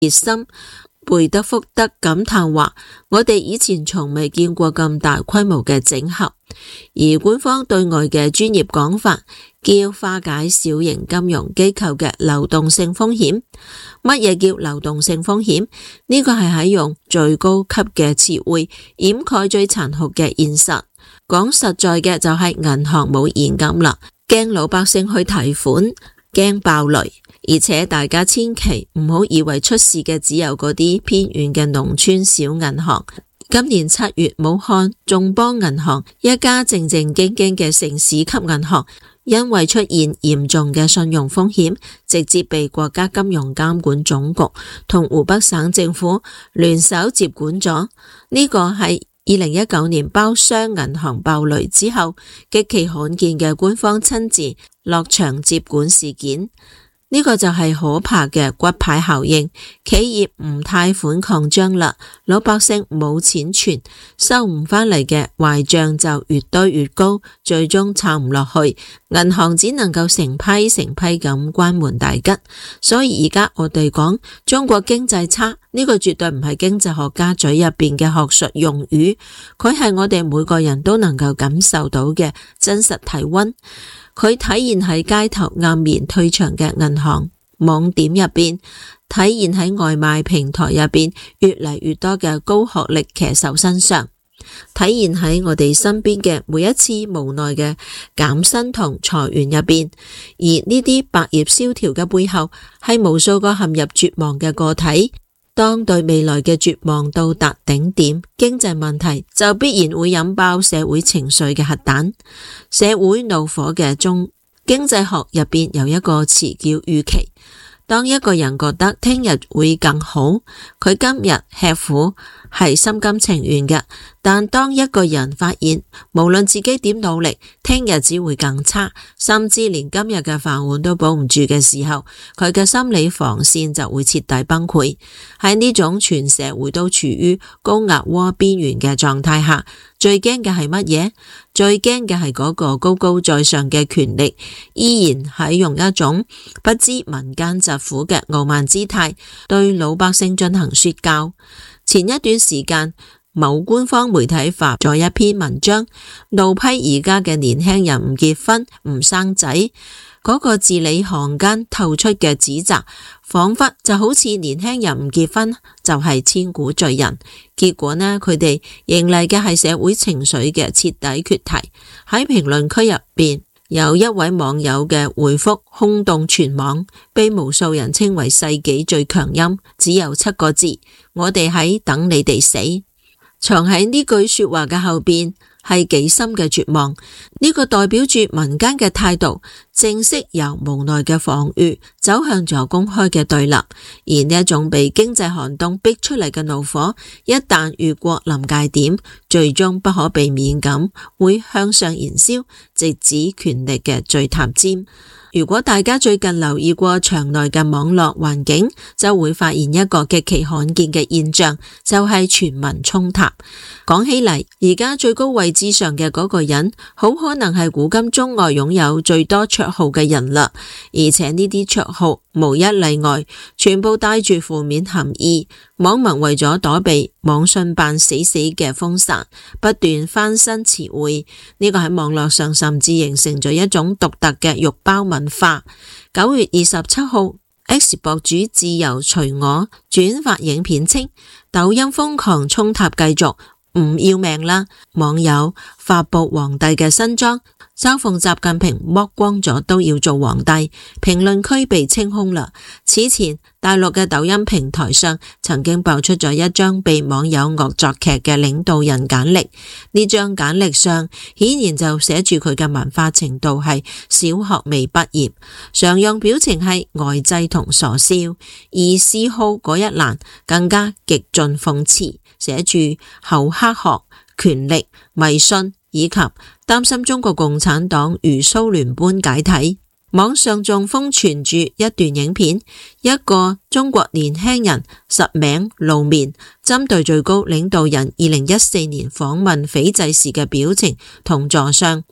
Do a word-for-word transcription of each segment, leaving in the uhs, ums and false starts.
熱心。貝德福德感嘆話：我哋以前從未見過咁大規模嘅整合，而官方對外嘅專業講法叫化解小型金融機構嘅流動性風險。乜嘢叫流動性風險？呢個係喺用最高級嘅詞彙掩蓋最殘酷嘅現實。講實在嘅就係銀行冇現金啦，驚老百姓去提款，驚爆雷。而且大家千祈唔好以為出事嘅只有嗰啲偏遠嘅農村小銀行。今年七月，武漢眾邦銀行一家正正經經嘅城市級銀行，因為出現嚴重嘅信用風險，直接被國家金融監管總局同湖北省政府聯手接管咗。呢個係二零一九年包商銀行爆雷之後極其罕見嘅官方親自落場接管事件。呢個就係可怕嘅骨牌效應，企業唔貸款擴張啦，老百姓冇錢存，收唔返嚟嘅壞賬就越堆越高，最終撐唔落去，銀行只能夠成批成批咁關門大吉。所以而家我哋講中國經濟差，呢個絕對唔係經濟學家嘴入邊嘅學術用語，佢係我哋每個人都能夠感受到嘅真實體溫。佢體現喺街頭暗面退場嘅銀行網點入邊，體現喺外賣平台入邊越嚟越多嘅高學歷騎手身上，體現喺我哋身邊嘅每一次無奈嘅減薪同裁員入邊。而呢啲百業蕭條嘅背後，係無數個陷入絕望嘅個體。當對未來嘅絕望到達頂點，經濟問題就必然會引爆社會情緒嘅核彈。社會怒火嘅中，經濟學入邊有一個詞叫預期。當一個人覺得聽日會更好，佢今日吃苦係心甘情願嘅。但當一個人發現無論自己點努力，聽日只會更差，甚至連今日嘅飯碗都保唔住嘅時候，佢嘅心理防線就會徹底崩潰。喺呢種全社會都處於高壓鍋邊緣嘅狀態下，最驚嘅係乜嘢？最驚嘅係嗰個高高在上嘅權力依然喺用一種不知民間疾苦嘅傲慢姿態對老百姓進行說教。前一段時間，某官方媒體發咗一篇文章，怒批而家嘅年輕人唔結婚唔生仔，嗰個字裏行間透出嘅指責，仿佛就好似年輕人唔結婚就係千古罪人。結果呢，佢哋迎嚟嘅係社會情緒嘅徹底決堤。喺評論區入邊，有一位網友嘅回覆轟動全網，被無數人稱為世紀最強音，只有七個字：我哋喺等你哋死。藏喺呢句說話嘅後邊係幾深嘅絕望，呢個代表住民間嘅態度正式由無奈嘅防禦走向咗公開嘅對立。而呢一種被經濟寒冬逼出嚟嘅怒火，一旦越過臨界點，最終不可避免咁會向上燃燒，直指權力嘅最塔尖。如果大家最近留意過場內嘅網絡環境，就會發現一個極其罕見嘅現象，就係全民衝塔。講起嚟，而家最高位置上嘅嗰個人，好可能係古今中外擁有最多綽號嘅人啦。而且呢啲綽號無一例外，全部帶住負面含義。網民為咗躲避網信辦死死嘅封殺，不斷翻新詞彙，呢個喺網絡上甚至形成咗一種獨特嘅肉包文化。九月二十七號，X 博主自由隨我轉發影片稱，抖音瘋狂衝塔繼續，唔要命啦！網友發布皇帝嘅新裝，嘲諷習近平剝光咗都要做皇帝，評論區被清空啦。此前大陸嘅抖音平台上曾經爆出咗一張被網友惡作劇嘅領導人簡歷，呢張簡歷上顯然就寫住佢嘅文化程度係小學未畢業，常用表情係呆滯同傻笑，而嗜好嗰一欄更加極盡諷刺，寫住厚黑學、權力、迷信以及擔心中國共產黨如蘇聯般解體。網上仲瘋傳住一段影片，一個中國年輕人實名露面，針對最高領導人二零一四年訪問斐濟時嘅表情同座相，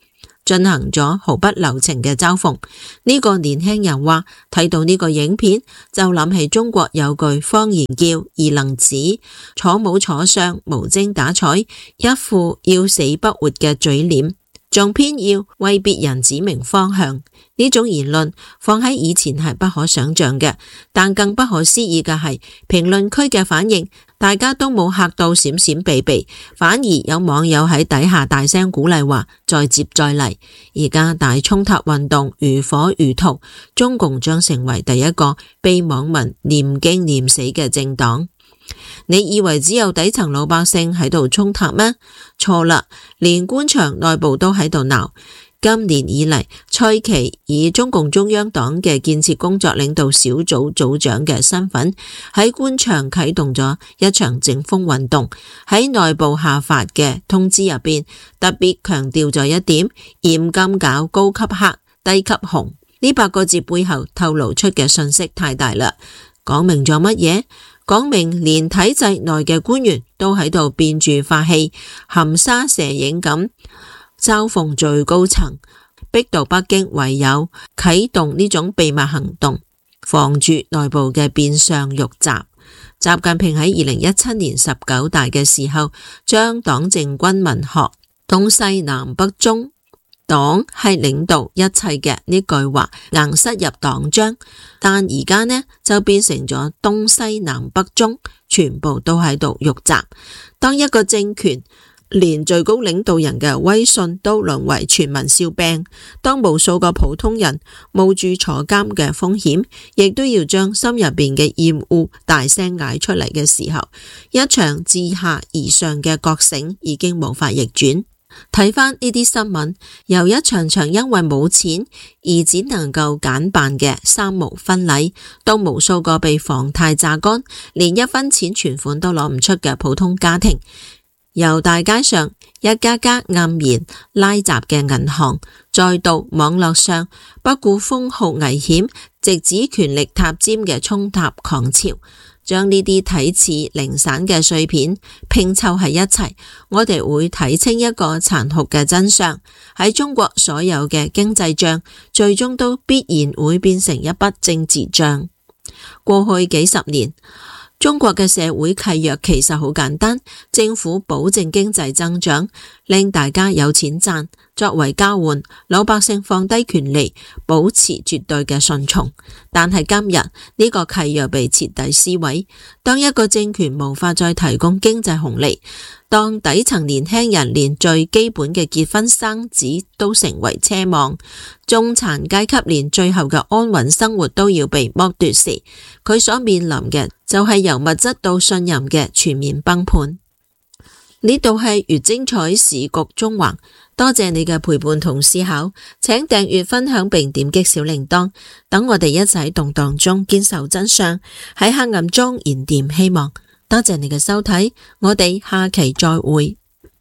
進行咗毫不留情嘅嘲諷。呢個年輕人話，睇到呢個影片就諗起中國有句方言叫二愣子，坐冇坐相，無精打采，一副要死不活嘅嘴臉，仲偏要為別人指明方向。呢種言論放喺以前係不可想象嘅，但更不可思議嘅係評論區嘅反應，大家都冇嚇到閃閃避避，反而有網友喺底下大聲鼓勵話再接再厲。而家大衝突運動如火如荼，中共將成為第一個被網民念經念死嘅政黨。你以為只有底層老百姓喺度衝突咩？錯啦，連官場內部都喺度鬧。今年以嚟，蔡奇以中共中央黨嘅建設工作領導小組組長嘅身份，喺官場啟動咗一場整風運動。喺內部下發嘅通知入邊，特別強調咗一點：嚴禁搞高級黑、低級紅。呢八個字背後透露出嘅信息太大啦，講明咗乜嘢？講明連體制內嘅官員都喺度變住發氣，含沙射影咁嘲諷最高層，逼到北京唯有啟動呢種秘密行動，防住內部嘅變相入閘。習近平喺二零一七年十九大嘅時候，將黨政軍民學東西南北中，黨係領導一切嘅呢句話硬塞入黨章，但而家呢就變成咗東西南北中全部都喺度入閘。當一個政權連最高領導人嘅威信都淪為全民笑柄，當無數個普通人冒住坐監嘅風險，亦都要將心入邊嘅厭惡大聲嗌出嚟嘅時候，一場自下而上嘅覺醒已經無法逆轉。睇返呢啲新聞，由一場場因為冇錢而只能夠簡辦嘅三無婚禮，到無數個被房貸榨乾，連一分錢存款都攞唔出嘅普通家庭，由大街上一家家黯然拉閘嘅銀行，再到網絡上不顧封號危險，直指權力塔尖嘅衝塔狂潮，將呢啲睇似零散嘅碎片拼湊喺一齊，我哋會睇清一個殘酷嘅真相。喺中國，所有嘅經濟賬最終都必然會變成一筆政治賬。過去幾十年，中國嘅社會契約其實好簡單，政府保證經濟增長，令大家有錢賺，作為交換，老百姓放低權利，保持絕對嘅順從。但係今日呢個契約被徹底撕毀，當一個政權無法再提供經濟紅利，當底層年輕人連最基本嘅結婚生子都成為奢望，中產階級連最後嘅安穩生活都要被剝奪時，佢所面臨嘅就係由物質到信任嘅全面崩盤。呢度係粵精彩時局中橫，多謝你嘅陪伴同思考，請訂閱分享並點擊小鈴鐺，等我哋一齊喺動盪中堅守真相，喺黑暗中燃點希望。多謝你嘅收睇，我哋下期再會。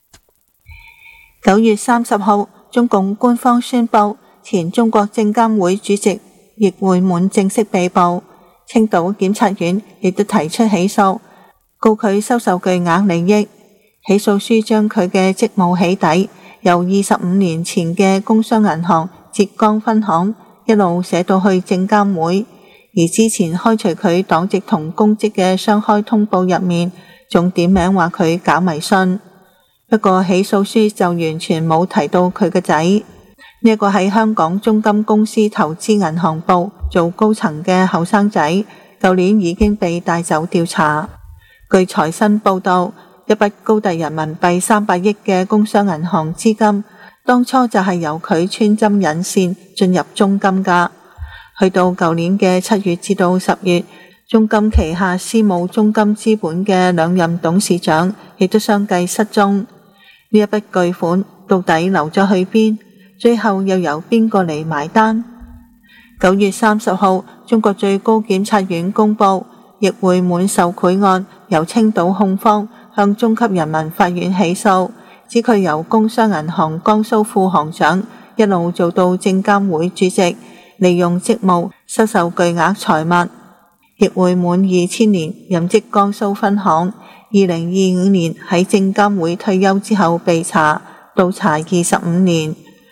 九月三十號，中共官方宣布，前中國證監會主席易會滿正式被捕，青島檢察院亦都提出起訴，告佢收受巨額利益。起訴書將佢嘅職務起底由二十五年前嘅工商銀行浙江分行一路寫到去證監會，而之前開除佢黨籍同公職嘅雙開通報入面，仲點名話佢搞迷信。不過起訴書就完全冇提到佢個仔，呢一個喺香港中金公司投資銀行部做高層嘅後生仔，舊年已經被帶走調查。據財新報道，一筆高達人民幣三百億嘅工商銀行資金，當初就係由佢穿針引線進入中金噶。去到舊年嘅七月至到十月，中金旗下私募中金資本嘅兩任董事長亦都相繼失蹤。呢一筆巨款到底流咗去邊？最後又由邊個嚟埋單？九月三十號，中國最高檢察院公布，易會滿受賄案由青島控方向中級人民法院起訴，指佢由工商銀行江蘇副行長一路做到證監會主席，利用職務收受巨額財物。易會滿二千年任職江蘇分行，二零二五年喺證監會退休之後被查，倒查二十五年。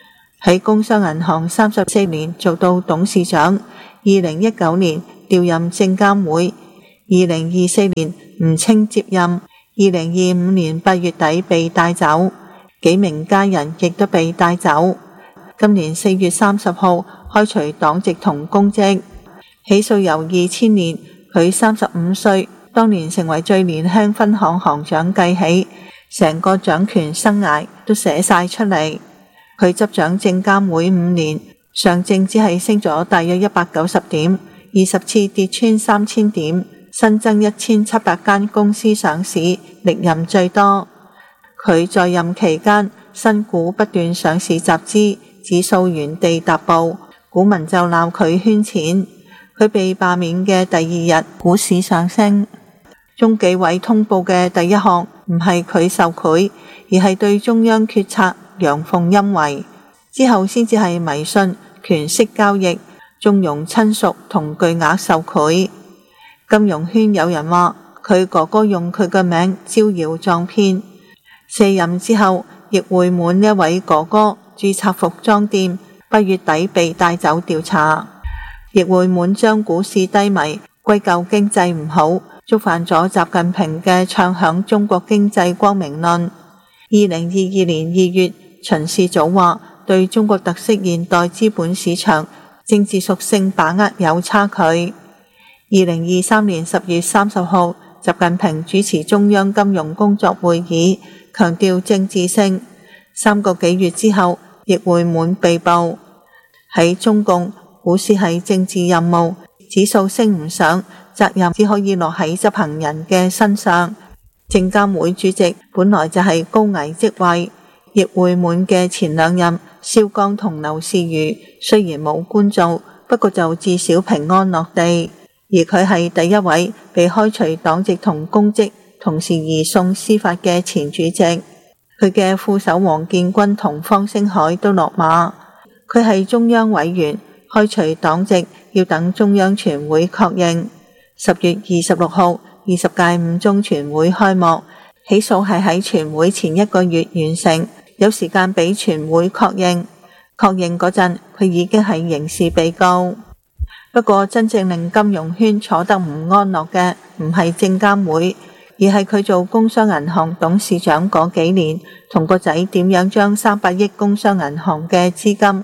喺工商銀行三十四年做到董事長，二零一九年調任證監會，二零二四年吳清接任，二零二五年八月底被帶走，幾名家人亦都被帶走。今年四月三十號開除黨籍同公職。起訴由二千年佢三十五歲，當年成為最年輕分行行長計起，成個掌權生涯都寫晒出嚟。佢執掌證監會五年，上證只係升咗大約一百九十點，二十次跌穿三千點，新增一千七百間公司上市，歷任最多。佢在任期間，新股不斷上市集資，指數原地踏步，股民就鬧佢圈錢。佢被罷免嘅第二日，股市上升。中紀委通報嘅第一項唔係佢受賄，而係對中央決策陽奉陰違，之後先至係迷信權色交易，縱容親屬同巨額受賄。金融圈有人話佢哥哥用佢嘅名招搖撞騙。卸任之後，易會滿呢位哥哥註冊服裝店，八月底被帶走調查。易會滿將股市低迷歸咎經濟唔好，觸犯咗習近平嘅唱響中國經濟光明論。二零二二年二月，巡視組話對中國特色現代資本市場政治屬性把握有差距。二零二三年十月三十號，習近平主持中央金融工作會議，強調政治性。三個幾月之後，易會滿被捕。喺中共，股市係政治任務，指數升唔上，責任只可以落喺執行人嘅身上。證監會主席本來就係高危職位，易會滿嘅前兩任肖鋼同劉士余雖然冇官做，不過就至少平安落地。而佢係第一位被開除黨籍同公職，同時移送司法嘅前主席。佢嘅副手王建軍同方星海都落馬。佢係中央委員，開除黨籍要等中央全會確認。十月二十六號，二十屆五中全會開幕，起訴係喺全會前一個月完成，有時間俾全會確認。確認嗰陣，佢已經係刑事被告。不過真正令金融圈坐得唔安樂嘅，唔係證監會，而係佢做工商銀行董事長嗰幾年，同個仔點樣將三百億工商銀行嘅資金。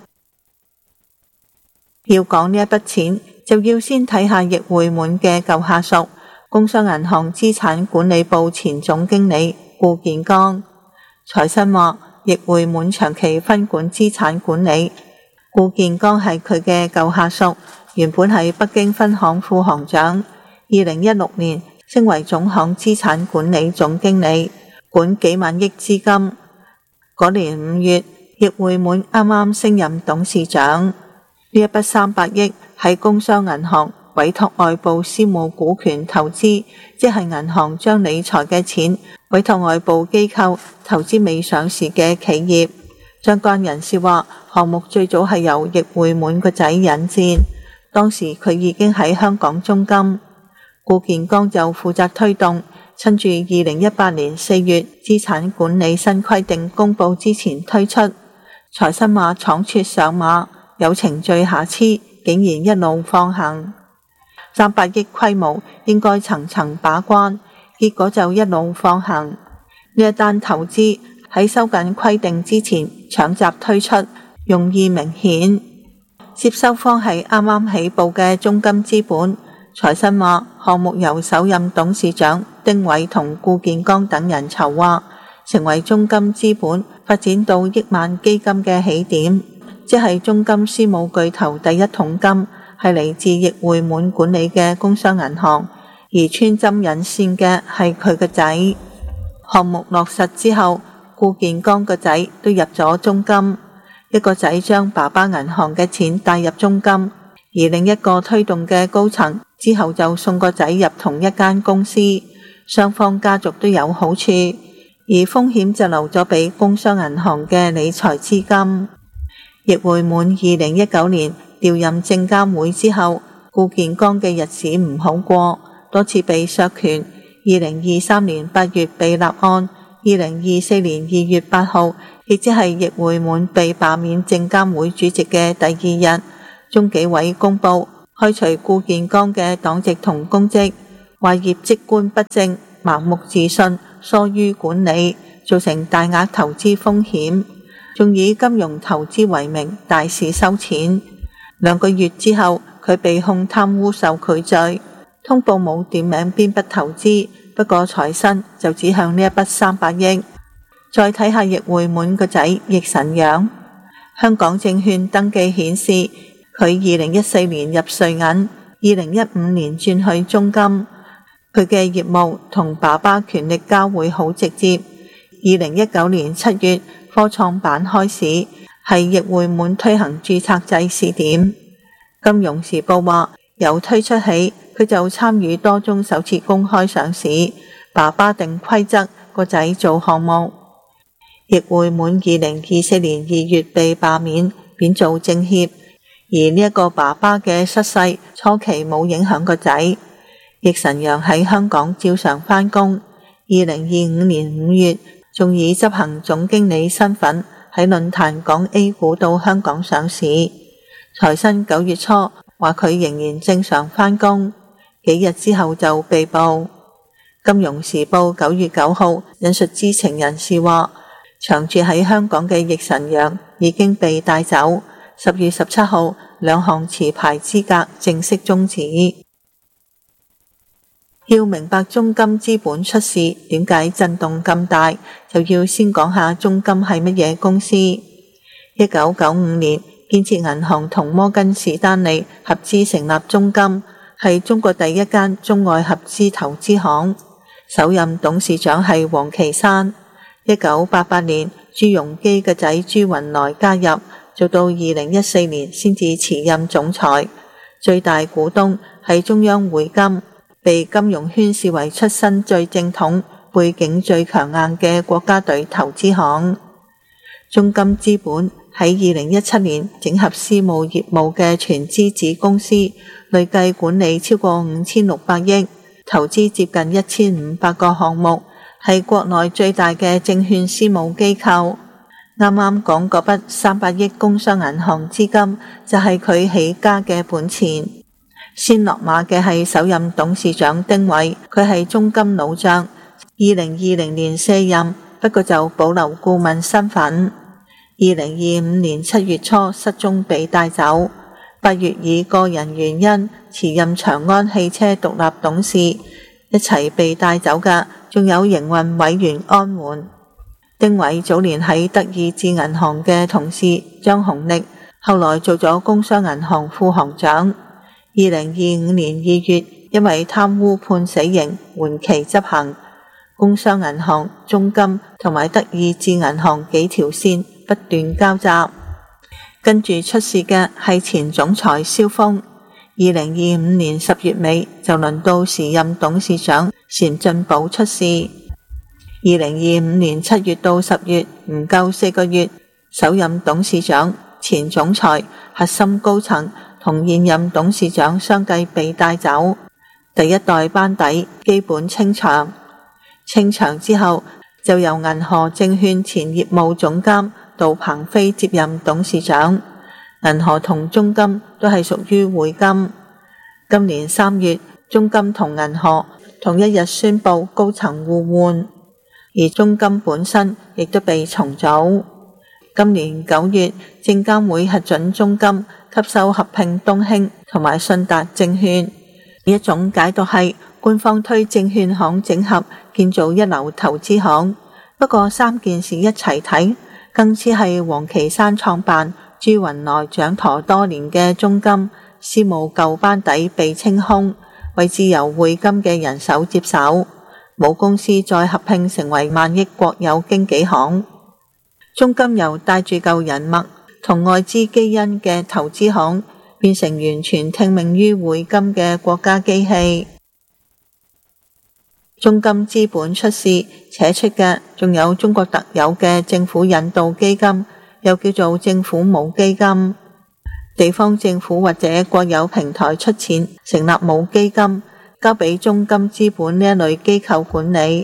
要講呢一筆錢，就要先睇下易會滿嘅舊下屬，工商銀行資產管理部前總經理顧建剛。財新話，易會滿長期分管資產管理，顧建剛係佢嘅舊下屬，原本係北京分行副行長，二零一六年升為總行資產管理總經理，管幾萬億資金。嗰年五月，易會滿啱啱升任董事長。呢一筆三百億喺工商銀行委託外部私募股權投資，即係銀行將理財嘅錢委託外部機構投資未上市嘅企業。相關人士話，項目最早係由易會滿個仔引薦，當時佢已經喺香港中金。顧建剛就負責推動，趁住二零一八年四月資產管理新規定公佈之前推出。財新話倉促上馬，有程序瑕疵，竟然一路放行。三百億規模應該層層把關，結果就一路放行。呢一單投資喺收緊規定之前搶閘推出，用意明顯。接收方係啱啱起步嘅中金資本。財新話，項目由首任董事長丁偉同顧建剛等人籌劃，成為中金資本發展到億萬基金嘅起點。即係中金私募巨頭第一桶金，係嚟自易會滿管理嘅工商銀行，而穿針引線嘅係佢個仔。項目落實之後，顧建剛個仔都入咗中金，一個仔將爸爸銀行嘅錢帶入中金，而另一個推動嘅高層之後就送個仔入同一間公司，雙方家族都有好處，而風險就留咗俾工商銀行嘅理財資金。易會滿二零一九年調任證監會之後，顧建剛嘅日子唔好過，多次被削權。二零二三年八月被立案，二零二四年二月八號亦即係易會滿被罷免證監會主席嘅第二日，中紀委公佈開除顧建剛嘅黨籍同公職，話業績觀不正、盲目自信、疏於管理，造成大額投資風險，仲以金融投資為名大肆收錢。兩個月之後，佢被控貪污受賄罪，通報冇點名邊筆投資，不過財新就指向呢一筆三百億。再睇下易會滿個仔易晨陽，香港證券登記顯示佢二零一四年入瑞銀，二零一五年轉去中金，佢嘅業務同爸爸權力交匯好直接。二零一九年七月科創板開市，係易會滿推行註冊制試點。金融時報話，由推出起，佢就參與多宗首次公開上市，爸爸定規則，個仔做項目。易會滿二零二四年二月被罷免，貶做政協，而呢一個爸爸嘅失勢初期冇影響個仔。易晨陽喺香港照常返工，二零二五年五月仲以執行總經理身份喺論壇講 A 股到香港上市。財新九月初話佢仍然正常返工，幾日之後就被捕。金融時報九月九號引述知情人士話，長住喺香港嘅易晨陽已經被帶走。十月十七號兩項持牌資格正式終止。要明白中金資本出事點解震動咁大，就要先講下中金係乜嘢公司。一九九五年，建設銀行同摩根士丹利合資成立中金，係中國第一間中外合資投資行。首任董事長係王岐山。一九八八年，朱鎔基嘅仔朱雲來加入，做到二零一四年先至辭任總裁。最大股東係中央匯金，被金融圈視為出身最正統、背景最強硬嘅國家隊投資行。中金資本喺二零一七年整合私募業務嘅全資子公司，累計管理超過五千六百億，投資接近一千五百個項目，係國內最大嘅證券私募機構。啱啱講嗰筆三百億工商銀行資金就係佢起家嘅本錢。先落馬嘅係首任董事長丁偉，佢係中金老將，二零二零年卸任，不過就保留顧問身份。二零二五年七月初失蹤被帶走，八月以個人原因辭任長安汽車獨立董事，一齊被帶走嘅仲有營運委員安援。丁偉早年喺德意志銀行嘅同事張紅力，後來做咗工商銀行副行長。二零二五年二月因為貪污判死刑，緩期執行。工商銀行、中金同埋德意志銀行幾條線不斷交集。跟住出事嘅係前總裁蕭峰。二零二五年十月尾就輪到時任董事長單進寶出事。二零二五年七月到十月唔夠四個月，首任董事長、前總裁、核心高層同現任董事長相繼被帶走，第一代班底基本清場。清場之後，就由銀河證券前業務總監杜鵬飛接任董事長。銀河同中金都係屬於匯金。今年三月，中金同銀河同一日宣布高層互換，而中金本身亦都被重組。今年九月，證監會核准中金吸收合併東興同埋信達證券。一種解讀係官方推證券行整合，建造一流投資行。不過三件事一齊睇，更似係王岐山創辦、朱雲來掌舵多年嘅中金私募舊班底被清空，位置由匯金嘅人手接手，母公司再合併成為萬億國有經紀行。中金由帶住舊人脈同外資基因嘅投資行，變成完全聽命於匯金嘅國家機器。中金資本出事，扯出嘅仲有中國特有嘅政府引導基金，又叫做政府母基金。地方政府或者國有平台出錢成立母基金，交俾中金資本呢一類機構管理。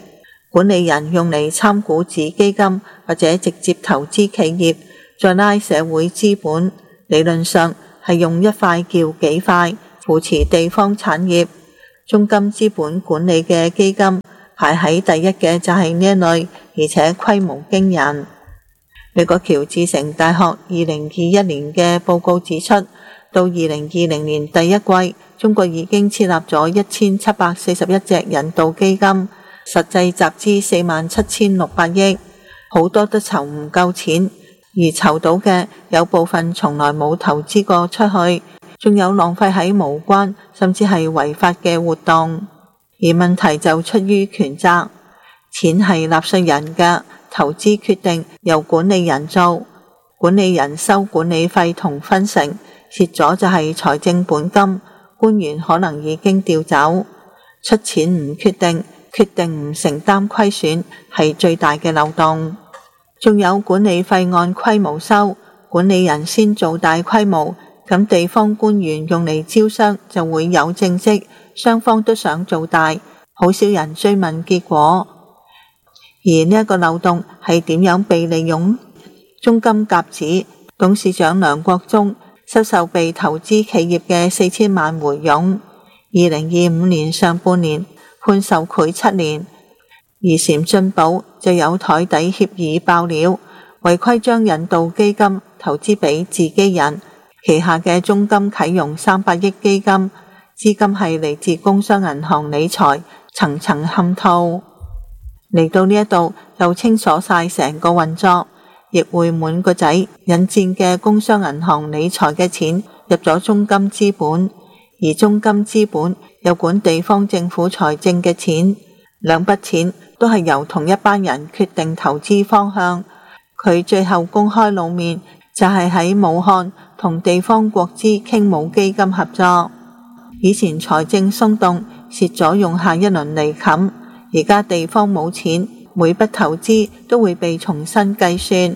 管理人用嚟參股子基金或者直接投資企業，再拉社會資本，理論上係用一塊撬幾塊，扶持地方產業。中金資本管理嘅基金排喺第一嘅就係呢一類，而且規模驚人。美國喬治城大學二零二一年嘅報告指出，到二零二零年第一季，中國已經設立咗一千七百四十一隻人道基金，實際集資四萬七千六百億，好多都籌唔夠錢，而籌到嘅有部分從來冇投資過出去，仲有浪費喺無關甚至係違法嘅活動。而問題就出於權責，錢係納稅人嘅，投資決定由管理人做，管理人收管理費同分成，蝕咗就係財政本金，官員可能已經調走。出錢唔決定，決定唔承擔虧損，係最大嘅漏洞。仲有管理費按規模收，管理人先做大規模，咁地方官員用嚟招商就會有政績，雙方都想做大，好少人追問結果。而呢一個漏洞係點樣被利用？中金甲指董事長梁國忠收受被投資企業嘅四千萬回佣，二零二五年上半年判受賄七年。而禪進寶就有台底協議爆料，違規將引導基金投資俾自己人，旗下嘅中金啟用三百億基金，資金係嚟自工商銀行理財，層層嵌套。嚟到呢一度又清楚晒成個運作，易會滿個仔引薦嘅工商銀行理財嘅錢入咗中金資本，而中金資本又管地方政府財政嘅錢，兩筆錢都係由同一班人決定投資方向。佢最後公開露面就係喺武漢同地方國資傾冇基金合作。以前財政鬆動蝕咗用下一輪嚟冚，而家地方冇錢，每筆投資都會被重新計算。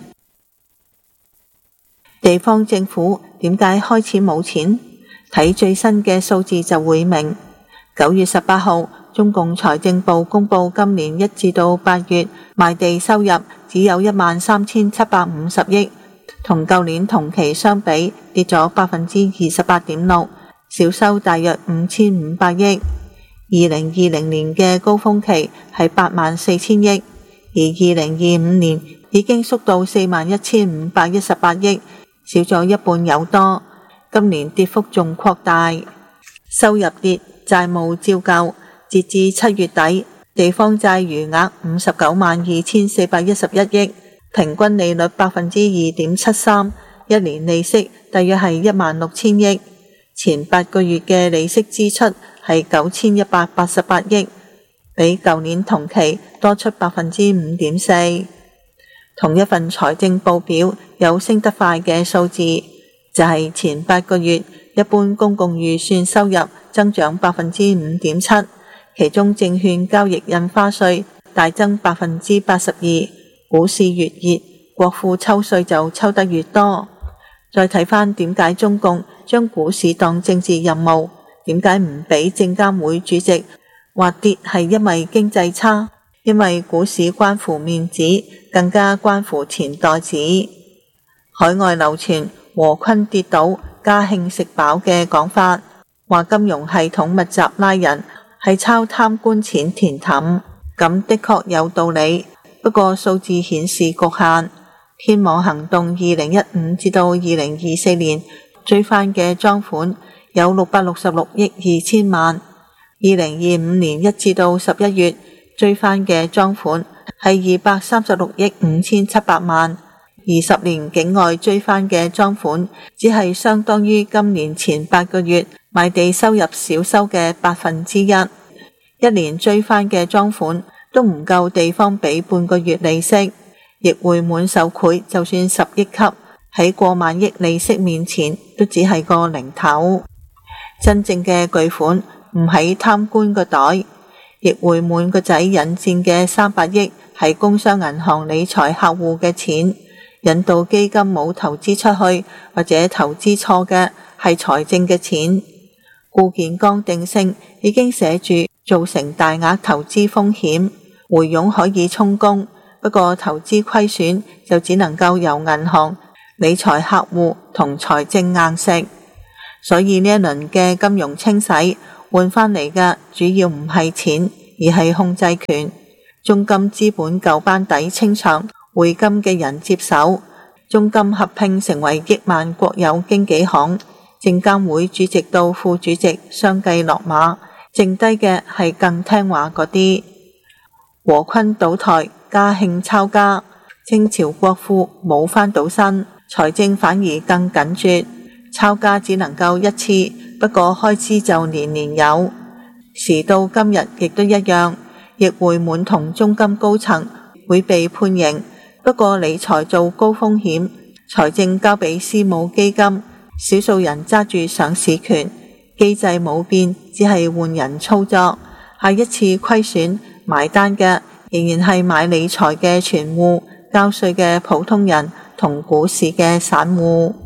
地方政府點解開始冇錢？睇最新嘅數字就會明。九月十八號，中共財政部公布今年一至到八月賣地收入只有一萬三千七百五十億，同舊年同期相比跌咗百分之二十八點六，少收大約五千五百億。二零二零年嘅高峰期係八萬四千億，而二零二五年已經縮到四萬一千五百一十八億，少咗一半有多。今年跌幅仲擴大，收入跌，債務照舊。截至七月底，地方債餘額五十九萬二千四百一十一億，平均利率百分之二點七三，一年利息大約係一萬六千億。前八個月嘅利息支出係九千一百八十八億，比舊年同期多出百分之五點四。同一份財政報表有升得快嘅數字，就係前八個月一般公共預算收入增長百分之五點七，其中證券交易印花稅大增百分之八十二，股市越熱，國庫抽稅就抽得越多。再睇翻點解中共將股市當政治任務，點解唔俾證監會主席話跌係因為經濟差？因為股市關乎面子，更加關乎錢袋子。海外流傳和坤跌倒，嘉慶食飽嘅講法，話金融系統密集拉人，係抄貪官錢填氹，咁的確有道理。不過數字顯示局限。天網行動二零一五至到二零二四年追翻嘅贓款有六百六十六億二千萬，二零二五年一至到十一月追翻嘅贓款係二百三十六億五千七百萬，二十年境外追翻嘅贓款只係相當於今年前八個月賣地收入少收嘅百分之一，一年追翻嘅贓款都唔夠地方俾半個月利息。亦會滿受賄，就算十億級喺過萬億利息面前都只係個零頭。真正嘅巨款唔喺貪官個袋，亦會滿個仔引薦嘅三百億係工商銀行理財客戶嘅錢，引導基金冇投資出去或者投資錯嘅係財政嘅錢。固件剛定性已經寫住造成大額投資風險， 回佣可以充公，不過投資虧損就只能夠由銀行、理財客戶同財政硬食。所以呢一輪嘅金融清洗換翻嚟嘅主要唔係錢，而係控制權。中金資本舊班底清場，匯金嘅人接手，中金合併成為億萬國有經紀行，證監會主席到副主席相繼落馬，剩低嘅係更聽話嗰啲。和坤倒台，嘉慶抄家，清朝國庫冇翻到身，財政反而更緊絀。抄家只能夠一次，不過開支就年年有。時到今日亦都一樣，易會滿同中金高層會被判刑，不過理財做高風險，財政交俾私募基金，少數人揸住上市權，機制冇變，只係換人操作。下一次虧損埋單嘅仍然係買理財嘅存戶、交稅嘅普通人同股市嘅散戶。